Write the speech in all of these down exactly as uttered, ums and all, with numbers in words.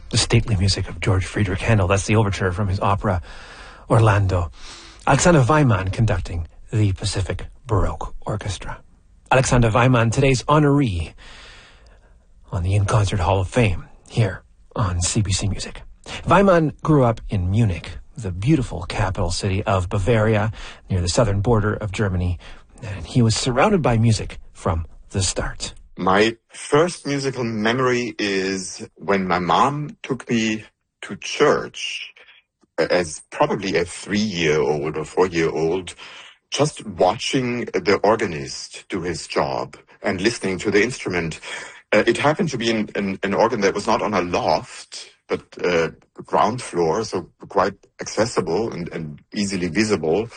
the stately music of George Friedrich Handel. That's the overture from his opera Orlando. Alexander Weimann conducting the Pacific Baroque Orchestra. Alexander Weimann, today's honoree on the In Concert Hall of Fame here on C B C Music. Weimann grew up in Munich, the beautiful capital city of Bavaria, near the southern border of Germany, and he was surrounded by music from the start. My first musical memory is when my mom took me to church as probably a three-year-old or four-year-old, just watching the organist do his job and listening to the instrument. Uh, it happened to be an, an, an organ that was not on a loft, but uh, ground floor, so quite accessible and, and easily visible.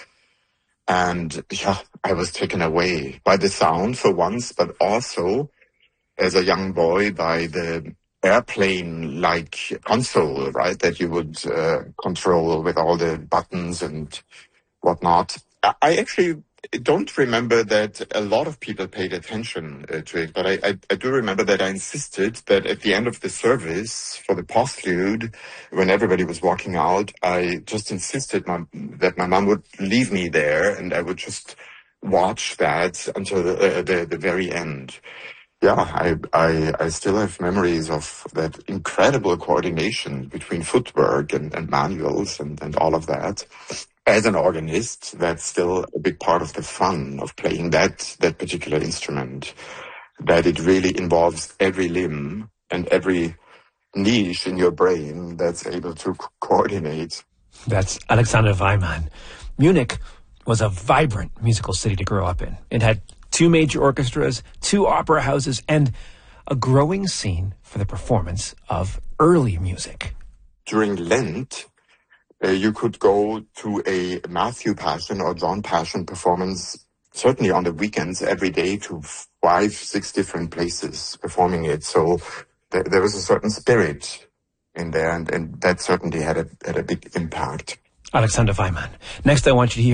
And yeah, I was taken away by the sound for once, but also as a young boy by the airplane-like console, right, that you would uh, control with all the buttons and whatnot. I actually don't remember that a lot of people paid attention uh, to it, but I, I, I do remember that I insisted that at the end of the service for the postlude, when everybody was walking out, I just insisted my, that my mom would leave me there and I would just watch that until the, uh, the, the very end. Yeah, I, I, I still have memories of that incredible coordination between footwork and, and manuals and, and all of that. As an organist, that's still a big part of the fun of playing that, that particular instrument, that it really involves every limb and every niche in your brain that's able to co- coordinate. That's Alexander Weimann. Munich was a vibrant musical city to grow up in. It had two major orchestras, two opera houses, and a growing scene for the performance of early music. During Lent, uh, you could go to a Matthew Passion or John Passion performance, certainly on the weekends, every day to five, six different places performing it. So th- there was a certain spirit in there, and, and that certainly had a, had a big impact. Alexander Weimann. Next, I want you to hear